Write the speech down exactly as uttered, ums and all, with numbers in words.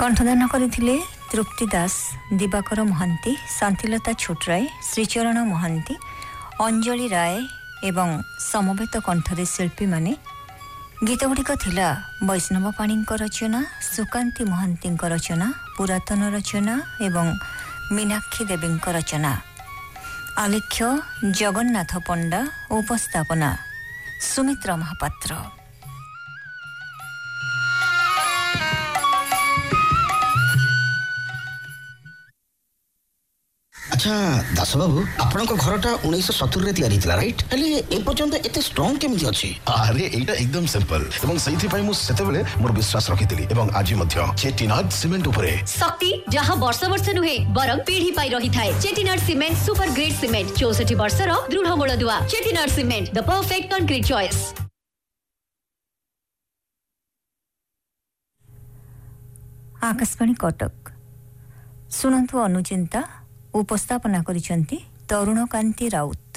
कंठदान करथिले तृप्ति दास, दिवाकर महांती, शांतिलता छोटराय, श्रीचरण महांती, अंजलि राय एवं समवेत कंठरे शिल्पी माने। गीत गुड़िक थिला वैष्णव पाणी रचना, सुकांती महांती रचना, पुरातन रचना एवं मीनाक्षी देवी रचना। आलेख्य जगन्नाथ पंडा, उपस्थापना सुमित्रा महापात्र। अच्छा दास बाबू, आपण घरटा उन्नीस सत्तर रे तैयारी थिला राइट? हेले ए पर्यंत एते स्ट्रांग केमिति अछि? अरे एटा एकदम सिंपल एवं सहीथि पई मु सेते बेले मोर विश्वास रखितिली एवं आजि मध्य चेटिनाड सिमेंट उपरे शक्ति जहां वर्ष वर्ष नुहे बरं पीढ़ी पाई रही थाए। Chettinad cement super grade cement चौसठ वर्ष रो दृढ़ मूल दुआ। Chettinad cement the perfect concrete choice. Akashvani Cuttack सुनंतु अनुचिंता, उपस्थापना करिसंती Tarun Kanti Raut.